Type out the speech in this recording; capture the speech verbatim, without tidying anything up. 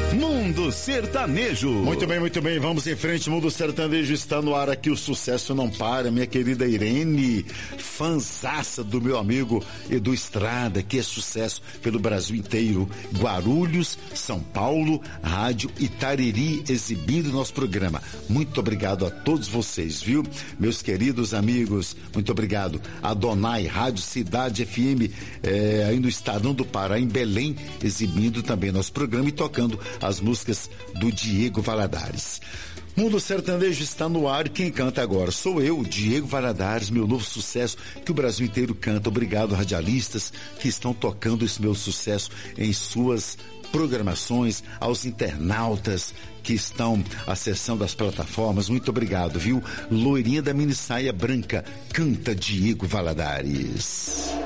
Mundo Sertanejo. Muito bem, muito bem, vamos em frente. Mundo Sertanejo está no ar aqui, o sucesso não para. Minha querida Irene, fanzaça do meu amigo Edu Estrada, que é sucesso pelo Brasil inteiro. Guarulhos, São Paulo, Rádio Itariri, exibindo nosso programa. Muito obrigado a todos vocês, viu? Meus queridos amigos, muito obrigado. Adonai, Rádio Cidade F M, é, aí no Estadão do Pará, em Belém, exibindo também nosso programa e tocando as músicas do Diego Valadares. Mundo Sertanejo está no ar e quem canta agora sou eu, Diego Valadares, meu novo sucesso que o Brasil inteiro canta. Obrigado, radialistas que estão tocando esse meu sucesso em suas programações, aos internautas que estão acessando as plataformas, muito obrigado, viu? Loirinha da mini saia branca, canta Diego Valadares.